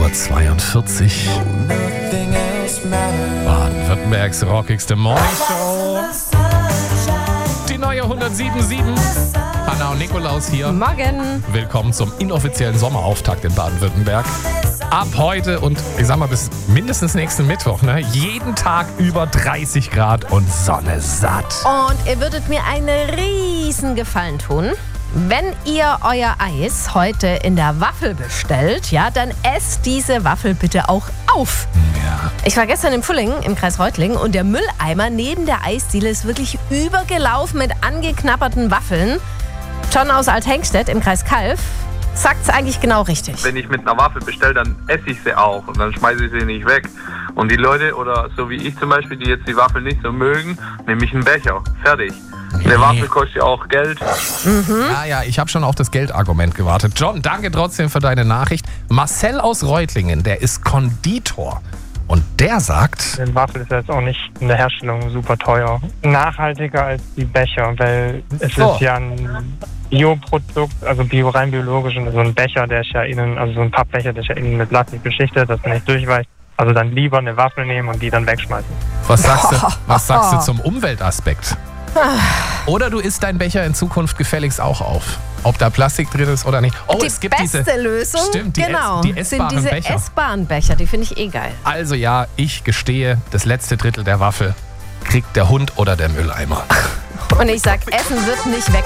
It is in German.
8:42 Uhr. Baden-Württembergs rockigste Morningshow. Die neue 107.7. Hanna und Nikolaus hier. Morgen. Willkommen zum inoffiziellen Sommerauftakt in Baden-Württemberg. Ab heute und ich sag mal bis mindestens nächsten Mittwoch, jeden Tag über 30 Grad und Sonne satt. Und ihr würdet mir einen riesen Gefallen tun, wenn ihr euer Eis heute in der Waffel bestellt, dann esst diese Waffel bitte auch auf. Ja. Ich war gestern im Pfullingen im Kreis Reutlingen und der Mülleimer neben der Eisdiele ist wirklich übergelaufen mit angeknabberten Waffeln. John aus Althengstedt im Kreis Calw sagt's eigentlich genau richtig. Wenn ich mit einer Waffel bestelle, dann esse ich sie auch und dann schmeiße ich sie nicht weg. Und die Leute, oder so wie ich zum Beispiel, die jetzt die Waffel nicht so mögen, nehme ich einen Becher. Fertig. Eine Waffel kostet ja auch Geld. Ja, ich habe schon auf das Geldargument gewartet. John, danke trotzdem für deine Nachricht. Marcel aus Reutlingen, der ist Konditor. Und der sagt... Die Waffel ist jetzt auch nicht in der Herstellung super teuer. Nachhaltiger als die Becher, weil es ist ja ein Bioprodukt, also rein biologisch. Und so ein Becher, der ist ja innen, also so ein Pappbecher, der ist ja innen mit Plastik beschichtet, dass man nicht durchweicht. Also dann lieber eine Waffel nehmen und die dann wegschmeißen. Was sagst du zum Umweltaspekt? Oder du isst deinen Becher in Zukunft gefälligst auch auf. Ob da Plastik drin ist oder nicht. Oh, es gibt beste Lösung, Stimmt, die essbaren sind diese Becher. essbaren Becher, die finde ich geil. Also ja, ich gestehe, das letzte Drittel der Waffel kriegt der Hund oder der Mülleimer. Und ich sag, Essen wird nicht weg.